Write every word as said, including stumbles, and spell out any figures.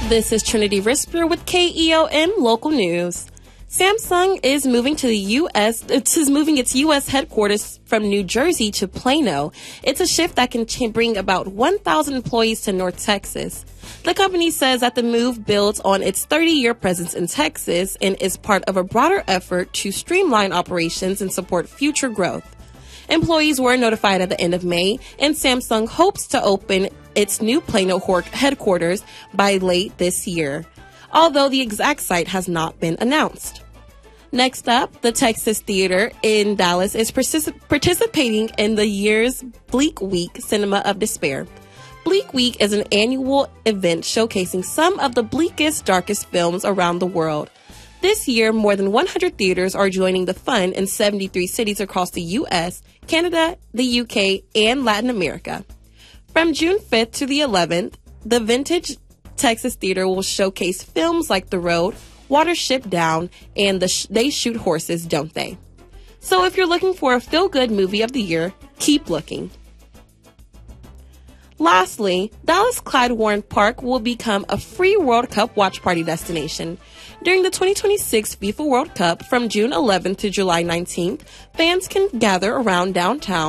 This is Trinity Risper with K E O M Local News. Samsung is moving to the U S It is moving its U S headquarters from New Jersey to Plano. It's a shift that can ch- bring about one thousand employees to North Texas. The company says that the move builds on its thirty-year presence in Texas and is part of a broader effort to streamline operations and support future growth. Employees were notified at the end of May, and Samsung hopes to open its new Plano headquarters by late this year, although the exact site has not been announced. Next up, the Texas Theater in Dallas is particip- participating in the year's Bleak Week Cinema of Despair. Bleak Week is an annual event showcasing some of the bleakest, darkest films around the world. This year, more than one hundred theaters are joining the fun in seventy-three cities across the U S, Canada, the U K, and Latin America. From June fifth to the eleventh, the Vintage Texas Theater will showcase films like The Road, Watership Down, and the sh- They Shoot Horses, Don't They? So if you're looking for a feel-good movie of the year, keep looking. Lastly, Dallas Clyde Warren Park will become a free World Cup watch party destination. During the twenty twenty-six FIFA World Cup from June eleventh to July nineteenth, fans can gather around downtown